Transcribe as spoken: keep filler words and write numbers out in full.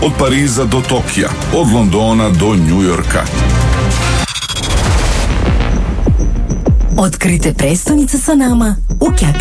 Od Pariza do Tokija, od Londona do Njujorka. Otkrite prestonice sa nama u Capital